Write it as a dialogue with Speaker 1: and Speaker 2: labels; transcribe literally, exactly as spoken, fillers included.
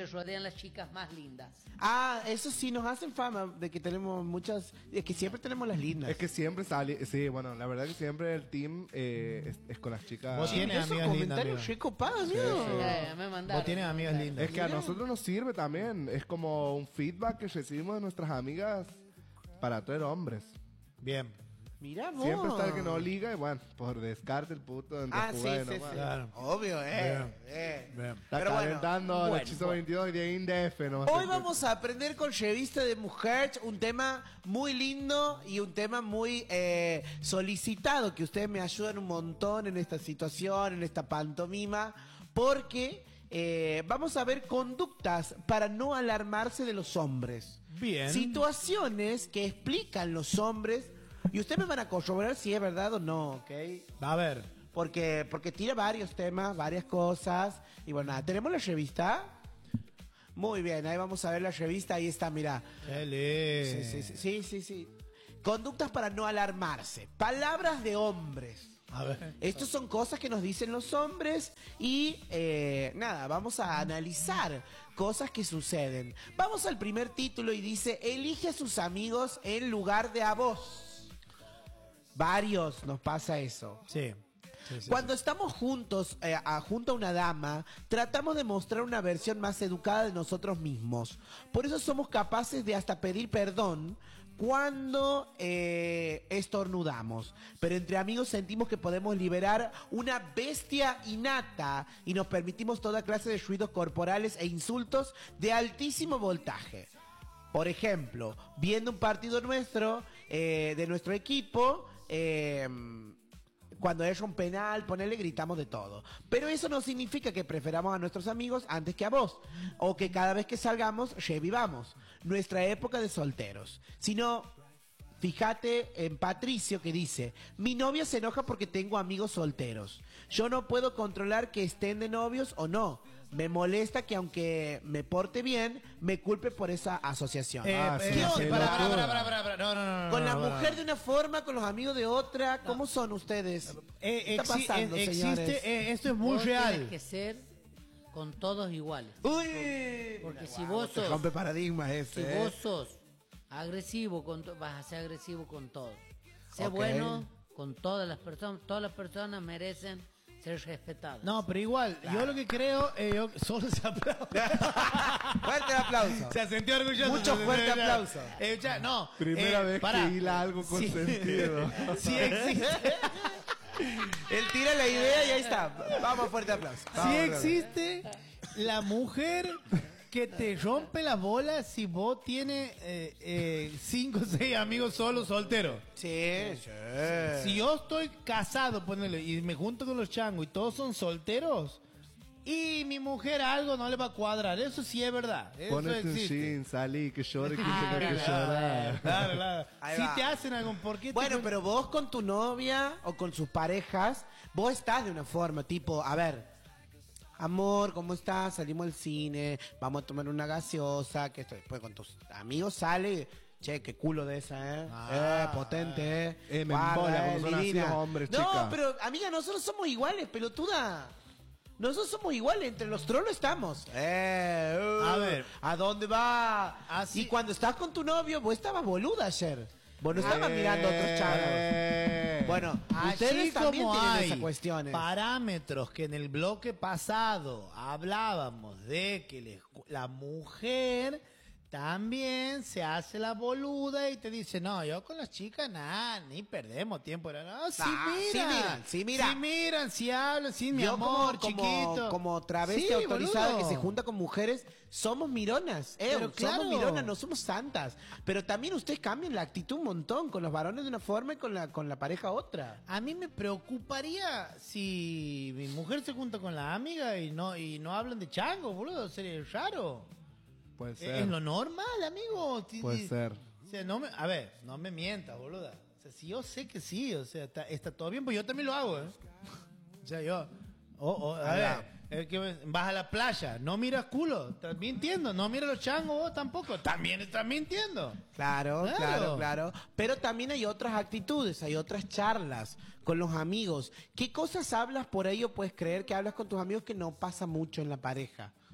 Speaker 1: le rodean las chicas más lindas.
Speaker 2: Ah, eso sí, nos hacen fama de que tenemos muchas... Es que siempre tenemos las lindas.
Speaker 3: Es que siempre sale... Sí, bueno, la verdad que siempre el team eh, es, es con las chicas...
Speaker 4: Vos tienes
Speaker 2: Esos
Speaker 4: amigas lindas,
Speaker 2: comentarios
Speaker 4: amigo.
Speaker 2: recopados,
Speaker 3: Sí,
Speaker 2: amigo.
Speaker 3: sí.
Speaker 1: Eh, me mandaron,
Speaker 4: Vos tienes
Speaker 1: me
Speaker 4: amigas
Speaker 1: mandaron.
Speaker 4: lindas.
Speaker 3: Es que a nosotros nos sirve también. Es como un feedback que recibimos de nuestras amigas para atraer hombres.
Speaker 4: Bien.
Speaker 2: Mirá vos.
Speaker 3: Siempre está el que no liga y bueno, por descarte el puto entre
Speaker 2: Ah, sí,
Speaker 3: jugadas
Speaker 2: sí,
Speaker 3: nomás.
Speaker 2: sí.
Speaker 4: Claro.
Speaker 2: Obvio, eh.
Speaker 4: Bien.
Speaker 2: eh.
Speaker 4: Bien.
Speaker 3: Está
Speaker 2: Pero bueno,
Speaker 3: calentando
Speaker 2: bueno,
Speaker 3: el hechizo
Speaker 2: bueno.
Speaker 3: veintidós y de Indef. nomás.
Speaker 2: Hoy vamos a aprender con Revista de Mujer un tema muy lindo y un tema muy eh, solicitado, que ustedes me ayudan un montón en esta situación, en esta pantomima, porque eh, vamos a ver conductas para no alarmarse de los hombres.
Speaker 4: Bien.
Speaker 2: Situaciones que explican los hombres y ustedes me van a corroborar si es verdad o no, ¿ok?
Speaker 4: A ver.
Speaker 2: Porque, porque tira varios temas, varias cosas. Y bueno, nada, ¿tenemos la revista? Muy bien, ahí vamos a ver la revista. Ahí está, mirá.
Speaker 4: Qué
Speaker 2: Sí,
Speaker 4: lindo.
Speaker 2: sí, sí, sí, sí, sí. Conductas para no alarmarse. Palabras de hombres.
Speaker 4: A ver.
Speaker 2: Estas son cosas que nos dicen los hombres y eh, nada, vamos a analizar cosas que suceden. Vamos al primer título y dice, elige a sus amigos en lugar de a vos. Varios nos pasa eso.
Speaker 4: Sí. Sí, sí,
Speaker 2: Cuando estamos juntos, eh, a, junto a una dama, tratamos de mostrar una versión más educada de nosotros mismos. Por eso somos capaces de hasta pedir perdón cuando eh, estornudamos. Pero entre amigos sentimos que podemos liberar una bestia innata y nos permitimos toda clase de ruidos corporales e insultos de altísimo voltaje. Por ejemplo, viendo un partido nuestro, eh, de nuestro equipo, eh, cuando es un penal, ponele, gritamos de todo. Pero eso no significa que preferamos a nuestros amigos antes que a vos. O que cada vez que salgamos, revivamos nuestra época de solteros. Sino, fíjate en Patricio que dice, mi novia se enoja porque tengo amigos solteros. Yo no puedo controlar que estén de novios o no. Me molesta que aunque me porte bien, me culpe por esa asociación.
Speaker 4: Eh,
Speaker 3: Ah,
Speaker 4: eh,
Speaker 3: sí,
Speaker 4: eh,
Speaker 3: sí,
Speaker 4: pará,
Speaker 3: locura.
Speaker 4: pará, pará, pará, pará. No, no, no, no.
Speaker 2: Con
Speaker 4: no,
Speaker 2: la
Speaker 4: no,
Speaker 2: mujer
Speaker 4: no.
Speaker 2: de una forma, con los amigos de otra. ¿Cómo son ustedes?
Speaker 4: Eh,
Speaker 2: ¿Qué está
Speaker 4: exi-
Speaker 2: pasando,
Speaker 4: eh,
Speaker 2: señores?
Speaker 4: existe, eh, esto es muy
Speaker 1: Vos
Speaker 4: real.
Speaker 1: Tienes que ser con todos iguales.
Speaker 2: Uy,
Speaker 1: Porque si vos
Speaker 2: se
Speaker 1: sos,
Speaker 2: rompe paradigmas
Speaker 1: si
Speaker 2: ese. ¿eh?
Speaker 1: vos sos agresivo, con to- vas a ser agresivo con todos. Sé
Speaker 2: Ok.
Speaker 1: bueno con todas las personas. Todas las personas merecen ser respetadas.
Speaker 4: No, pero igual, yo lo que creo, eh, yo solo se aplaude.
Speaker 2: Fuerte el aplauso.
Speaker 4: Se sintió orgulloso.
Speaker 2: Mucho
Speaker 4: se
Speaker 2: fuerte
Speaker 4: sintió-
Speaker 2: aplauso.
Speaker 4: Eh, ya, no.
Speaker 3: Primera
Speaker 4: eh,
Speaker 3: vez
Speaker 4: pará.
Speaker 3: que hila algo con
Speaker 4: Sí.
Speaker 3: sentido.
Speaker 4: Sí existe,
Speaker 2: Él tira la idea y ahí está. Vamos, fuerte aplauso.
Speaker 4: sí
Speaker 2: Vamos, fuerte
Speaker 4: existe la mujer que te rompe las bolas si vos tienes eh, eh, cinco o seis amigos solos solteros.
Speaker 2: Sí, sí.
Speaker 4: Si yo estoy casado, ponele, y me junto con los changos y todos son solteros, y mi mujer algo no le va a cuadrar, eso sí es verdad. Eso
Speaker 3: Ponete un
Speaker 4: existe.
Speaker 3: jean, salí, que llore, que
Speaker 4: Ah,
Speaker 3: tenga que
Speaker 4: claro,
Speaker 3: llorar.
Speaker 4: claro, claro.
Speaker 2: Ahí
Speaker 4: Si
Speaker 2: va.
Speaker 4: te hacen algo, ¿por qué te
Speaker 2: Bueno,
Speaker 4: cuen-
Speaker 2: pero vos con tu novia o con sus parejas, vos estás de una forma, tipo, a ver, amor, ¿cómo estás? Salimos al cine, vamos a tomar una gaseosa, que esto después con tus amigos sale, che, qué culo de esa, ¿eh?
Speaker 4: Ah,
Speaker 2: eh, potente, ¿eh?
Speaker 3: Eh, me
Speaker 2: Guarda,
Speaker 3: embola
Speaker 2: eh,
Speaker 3: cuando son así
Speaker 2: divina.
Speaker 3: los hombres,
Speaker 2: No,
Speaker 3: chica.
Speaker 2: pero amiga, nosotros somos iguales, pelotuda. Nosotros somos iguales, entre los trolos estamos. Eh, uh,
Speaker 4: A ver.
Speaker 2: ¿a dónde va?
Speaker 4: Así-
Speaker 2: Y cuando estás con tu novio, vos estabas boluda ayer. Vos no estabas
Speaker 3: Eh.
Speaker 2: mirando a otros chavos. Bueno, ustedes también tienen
Speaker 4: hay
Speaker 2: esas cuestiones.
Speaker 4: parámetros que en el bloque pasado hablábamos de que le- la mujer también se hace la boluda y te dice, no, yo con las chicas nada, ni perdemos tiempo. No, sí
Speaker 2: Ah,
Speaker 4: miran,
Speaker 2: sí miran, sí miran.
Speaker 4: sí miran, sí hablan, sí mi
Speaker 2: Yo
Speaker 4: amor,
Speaker 2: como,
Speaker 4: chiquito.
Speaker 2: como, como travesti
Speaker 4: Sí,
Speaker 2: autorizada
Speaker 4: boludo.
Speaker 2: que se junta con mujeres, somos mironas. Eh,
Speaker 4: Pero claro.
Speaker 2: Somos mironas, no somos santas. Pero también ustedes cambian la actitud un montón, con los varones de una forma y con la, con la pareja otra.
Speaker 4: A mí me preocuparía si mi mujer se junta con la amiga y no y no hablan de chango, boludo, sería raro.
Speaker 3: Puede
Speaker 4: Es
Speaker 3: ser.
Speaker 4: lo normal, amigo. Ti-
Speaker 3: Puede
Speaker 4: ti-
Speaker 3: ser.
Speaker 4: O sea, no me, a ver, no me mientas, boluda. O sea, si yo sé que sí, o sea, está, está todo bien, pues yo también lo hago, ¿eh? O sea, yo... Oh, oh, a
Speaker 2: Ahí
Speaker 4: ver, es que vas a la playa, no miras culo, estás mintiendo, no miras los changos vos tampoco, también estás mintiendo.
Speaker 2: Claro,
Speaker 4: Claro.
Speaker 2: claro, claro. Pero también hay otras actitudes, hay otras charlas con los amigos. ¿Qué cosas hablas por ahí o puedes creer que hablas con tus amigos que no pasa mucho en la pareja?